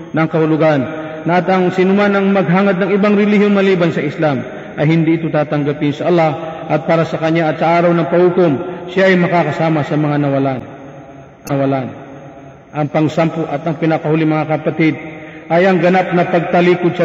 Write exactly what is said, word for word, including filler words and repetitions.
ng kahulugan na at ang sinuman ang maghangad ng ibang relihiyon maliban sa Islam ay hindi ito tatanggapin sa Allah at para sa Kanya at sa araw ng pahukom siya ay makakasama sa mga nawalan. nawalan. Ang pangsampu at ang pinakahuli mga kapatid ay ang ganap na pagtalikod sa